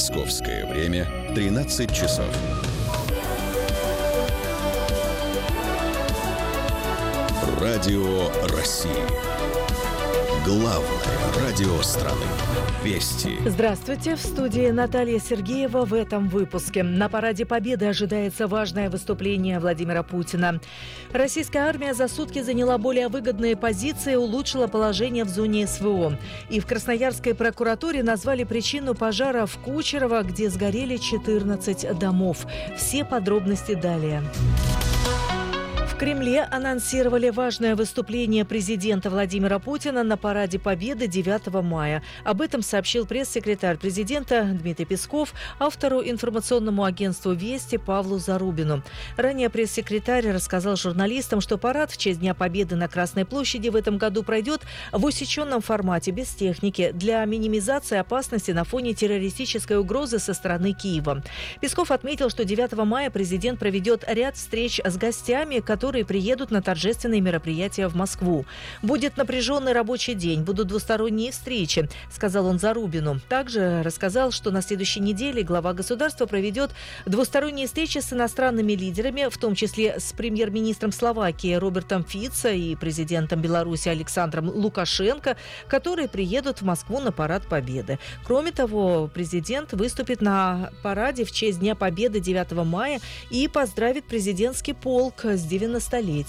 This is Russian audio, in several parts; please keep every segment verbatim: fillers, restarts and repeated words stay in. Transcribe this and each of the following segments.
Московское время тринадцать часов. Радио России. Главное радио страны. Вести. Здравствуйте. В студии Наталья Сергеева. В этом выпуске. На параде Победы ожидается важное выступление Владимира Путина. Российская армия за сутки заняла более выгодные позиции и улучшила положение в зоне СВО. И в Красноярской прокуратуре назвали причину пожара в Кучерово, где сгорели четырнадцать домов. Все подробности далее. В Кремле анонсировали важное выступление президента Владимира Путина на параде Победы девятого мая. Об этом сообщил пресс-секретарь президента Дмитрий Песков автору информационному агентству «Вести» Павлу Зарубину. Ранее пресс-секретарь рассказал журналистам, что парад в честь Дня Победы на Красной площади в этом году пройдет в усеченном формате, без техники, для минимизации опасности на фоне террористической угрозы со стороны Киева. Песков отметил, что девятого мая президент проведет ряд встреч с гостями, которые которые приедут на торжественные мероприятия в Москву. Будет напряженный рабочий день, будут двусторонние встречи, сказал он Зарубину. Также рассказал, что на следующей неделе глава государства проведет двусторонние встречи с иностранными лидерами, в том числе с премьер-министром Словакии Робертом Фицо и президентом Беларуси Александром Лукашенко, которые приедут в Москву на парад Победы. Кроме того, президент выступит на параде в честь Дня Победы девятого мая и поздравит президентский полк с девяностолетием.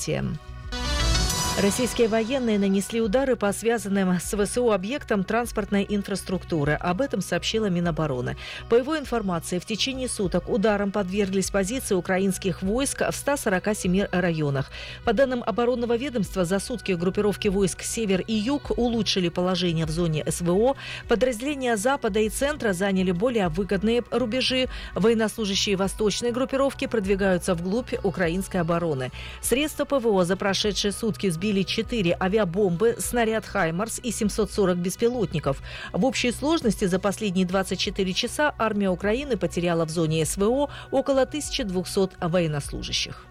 Российские военные нанесли удары по связанным с ВСУ объектам транспортной инфраструктуры. Об этом сообщила Минобороны. По его информации, в течение суток ударам подверглись позиции украинских войск в ста сорока семи районах. По данным оборонного ведомства, за сутки группировки войск «Север» и «Юг» улучшили положение в зоне СВО. Подразделения Запада и Центра заняли более выгодные рубежи. Военнослужащие восточной группировки продвигаются вглубь украинской обороны. Средства ПВО за прошедшие сутки сбили Сбили четыре авиабомбы, снаряд «Хаймарс» и семьсот сорок беспилотников. В общей сложности за последние двадцать четыре часа армия Украины потеряла в зоне СВО около тысячи двухсот военнослужащих.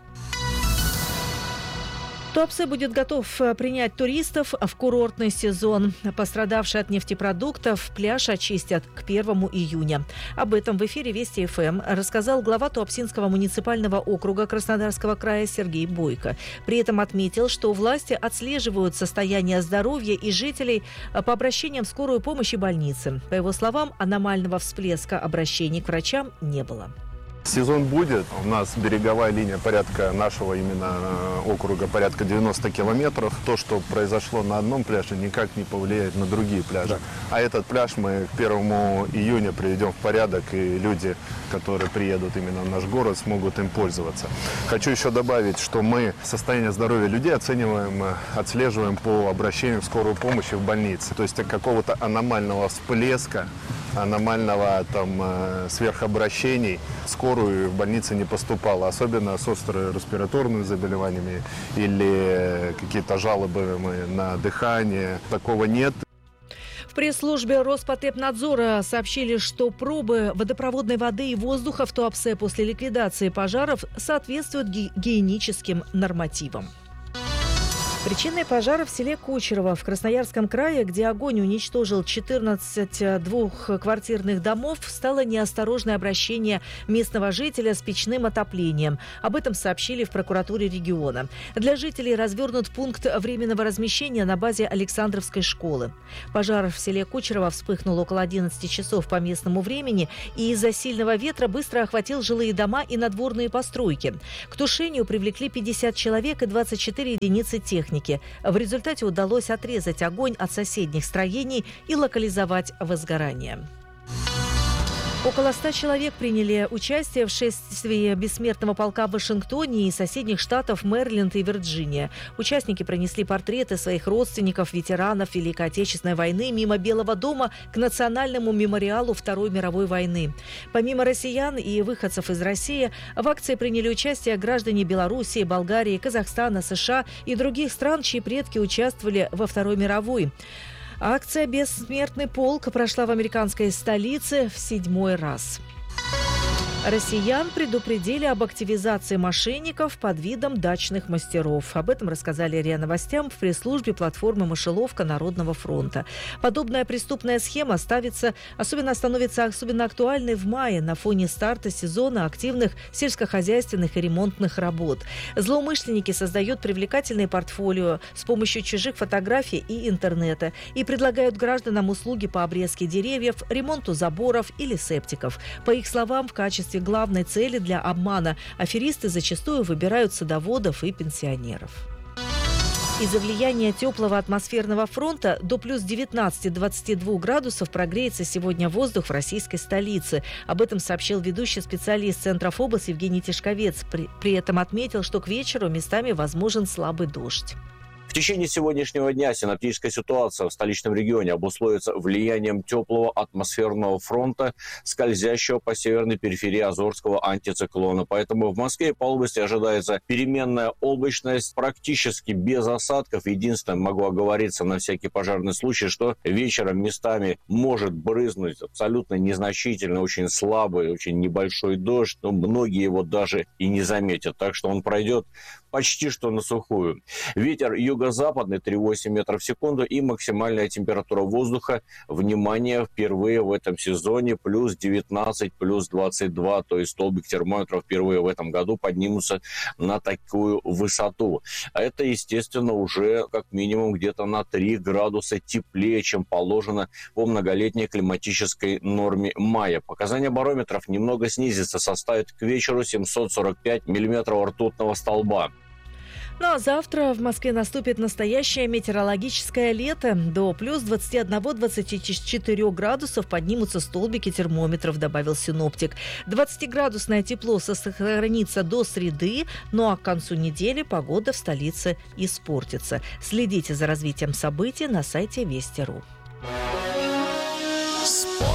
Туапсе будет готов принять туристов в курортный сезон. Пострадавший от нефтепродуктов пляж очистят к первому июня. Об этом в эфире Вести ФМ рассказал глава Туапсинского муниципального округа Краснодарского края Сергей Бойко. При этом отметил, что власти отслеживают состояние здоровья и жителей по обращениям в скорую помощь и больницы. По его словам, аномального всплеска обращений к врачам не было. Сезон будет. У нас береговая линия порядка нашего именно округа порядка девяносто километров. То, что произошло на одном пляже, никак не повлияет на другие пляжи. Да. А этот пляж мы к первому июня приведем в порядок, и люди, которые приедут именно в наш город, смогут им пользоваться. Хочу еще добавить, что мы состояние здоровья людей оцениваем, отслеживаем по обращению в скорую помощь и в больнице. То есть какого-то аномального всплеска, аномального там сверхобращений скорую в больнице не поступало, особенно с острыми респираторными заболеваниями или какие-то жалобы на дыхание. Такого нет. В пресс-службе Роспотребнадзора сообщили, что пробы водопроводной воды и воздуха в Туапсе после ликвидации пожаров соответствуют ги- гигиеническим нормативам. Причиной пожара в селе Кучерово в Красноярском крае, где огонь уничтожил четырнадцать двухквартирных домов, стало неосторожное обращение местного жителя с печным отоплением. Об этом сообщили в прокуратуре региона. Для жителей развернут пункт временного размещения на базе Александровской школы. Пожар в селе Кучерово вспыхнул около одиннадцати часов по местному времени и из-за сильного ветра быстро охватил жилые дома и надворные постройки. К тушению привлекли пятьдесят человек и двадцать четыре единицы техники. В результате удалось отрезать огонь от соседних строений и локализовать возгорание. Около ста человек приняли участие в шествии бессмертного полка в Вашингтоне и соседних штатов Мэриленд и Вирджиния. Участники пронесли портреты своих родственников, ветеранов Великой Отечественной войны мимо Белого дома к Национальному мемориалу Второй мировой войны. Помимо россиян и выходцев из России, в акции приняли участие граждане Белоруссии, Болгарии, Казахстана, США и других стран, чьи предки участвовали во Второй мировой. Акция «Бессмертный полк» прошла в американской столице в седьмой раз. Россиян предупредили об активизации мошенников под видом дачных мастеров. Об этом рассказали РИА Новостям в пресс-службе платформы «Мышеловка» Народного фронта. Подобная преступная схема ставится, особенно становится особенно актуальной в мае на фоне старта сезона активных сельскохозяйственных и ремонтных работ. Злоумышленники создают привлекательные портфолио с помощью чужих фотографий и интернета и предлагают гражданам услуги по обрезке деревьев, ремонту заборов или септиков. По их словам, в качестве главной цели для обмана аферисты зачастую выбирают садоводов и пенсионеров. Из-за влияния теплого атмосферного фронта до плюс девятнадцати-двадцати двух градусов прогреется сегодня воздух в российской столице. Об этом сообщил ведущий специалист Центра ФОБОС Евгений Тишковец. При, при этом отметил, что к вечеру местами возможен слабый дождь. В течение сегодняшнего дня синоптическая ситуация в столичном регионе обусловится влиянием теплого атмосферного фронта, скользящего по северной периферии Азорского антициклона. Поэтому в Москве и по области ожидается переменная облачность, практически без осадков. Единственное, могу оговориться на всякий пожарный случай, что вечером местами может брызнуть абсолютно незначительно, очень слабый, очень небольшой дождь, но многие его даже и не заметят. Так что он пройдет почти что на сухую. Ветер юго-западный три целых восемь десятых метров в секунду и максимальная температура воздуха, внимание, впервые в этом сезоне плюс девятнадцать, плюс двадцать два, то есть столбик термометров впервые в этом году поднимутся на такую высоту. А это, естественно, уже как минимум где-то на три градуса теплее, чем положено по многолетней климатической норме мая. Показания барометров немного снизятся, составит к вечеру семьсот сорок пять миллиметров ртутного столба. Ну а завтра в Москве наступит настоящее метеорологическое лето. До плюс двадцати одного - двадцати четырёх градусов поднимутся столбики термометров, добавил синоптик. двадцатиградусное тепло сохранится до среды, ну а к концу недели погода в столице испортится. Следите за развитием событий на сайте Вести точка ру. Спорт.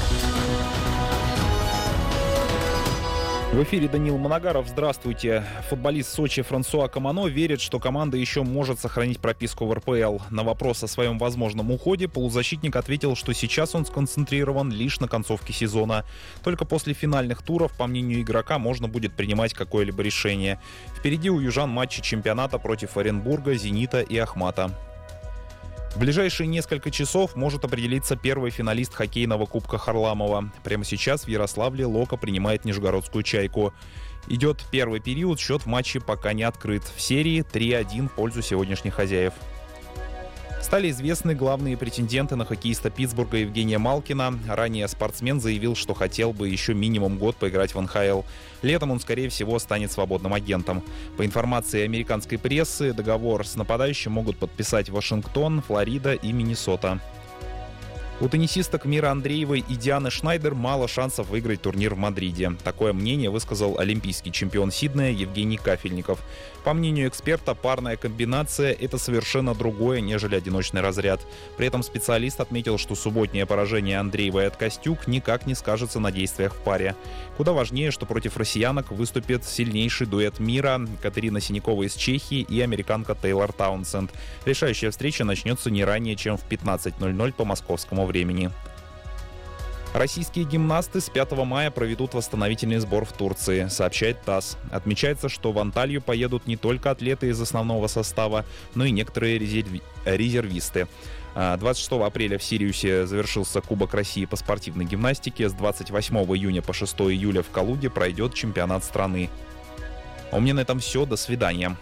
В эфире Даниил Моногаров. Здравствуйте. Футболист Сочи Франсуа Камано верит, что команда еще может сохранить прописку в эр пэ эл. На вопрос о своем возможном уходе полузащитник ответил, что сейчас он сконцентрирован лишь на концовке сезона. Только после финальных туров, по мнению игрока, можно будет принимать какое-либо решение. Впереди у южан матчи чемпионата против Оренбурга, Зенита и Ахмата. В ближайшие несколько часов может определиться первый финалист хоккейного кубка Харламова. Прямо сейчас в Ярославле «Лока» принимает Нижегородскую «Чайку». Идет первый период, счет в матче пока не открыт. В серии три один в пользу сегодняшних хозяев. Стали известны главные претенденты на хоккеиста Питтсбурга Евгения Малкина. Ранее спортсмен заявил, что хотел бы еще минимум год поиграть в эн ха эл. Летом он, скорее всего, станет свободным агентом. По информации американской прессы, договор с нападающим могут подписать Вашингтон, Флорида и Миннесота. У теннисисток Миры Андреевой и Дианы Шнайдер мало шансов выиграть турнир в Мадриде. Такое мнение высказал олимпийский чемпион Сиднея Евгений Кафельников. По мнению эксперта, парная комбинация – это совершенно другое, нежели одиночный разряд. При этом специалист отметил, что субботнее поражение Андреевой от Костюк никак не скажется на действиях в паре. Куда важнее, что против россиянок выступит сильнейший дуэт мира – Катерина Синякова из Чехии и американка Тейлор Таунсенд. Решающая встреча начнется не ранее, чем в пятнадцать ноль ноль по московскому времени. Российские гимнасты с пятого мая проведут восстановительный сбор в Турции, сообщает ТАСС. Отмечается, что в Анталью поедут не только атлеты из основного состава, но и некоторые резерви... резервисты. двадцать шестого апреля в Сириусе завершился Кубок России по спортивной гимнастике. С двадцать восьмого июня по шестого июля в Калуге пройдет чемпионат страны. А у меня на этом все. До свидания.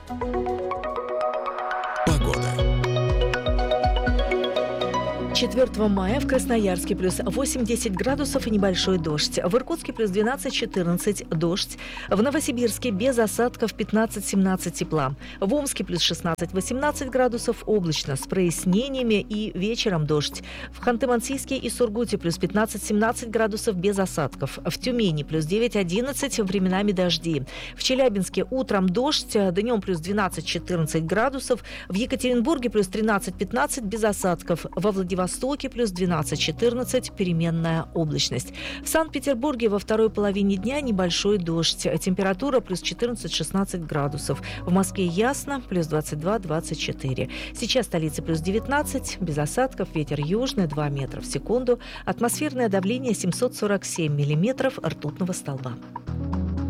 четвёртого мая в Красноярске плюс восемь-десять градусов и небольшой дождь. В Иркутске плюс двенадцать-четырнадцать дождь. В Новосибирске без осадков пятнадцать-семнадцать тепла. В Омске плюс шестнадцать-восемнадцать градусов облачно с прояснениями и вечером дождь. В Ханты-Мансийске и Сургуте плюс пятнадцать-семнадцать градусов без осадков. В Тюмени плюс девять-одиннадцать, временами дожди. В Челябинске утром дождь, днем плюс двенадцать-четырнадцать градусов. В Екатеринбурге плюс тринадцать-пятнадцать без осадков. Во Владивостоке Владивостоке плюс двенадцать-четырнадцать, переменная облачность. В Санкт-Петербурге во второй половине дня небольшой дождь. Температура плюс четырнадцать-шестнадцать градусов. В Москве ясно, плюс двадцать два - двадцать четыре. Сейчас в столице плюс девятнадцать, без осадков, ветер южный два метра в секунду. Атмосферное давление семьсот сорок семь миллиметров ртутного столба.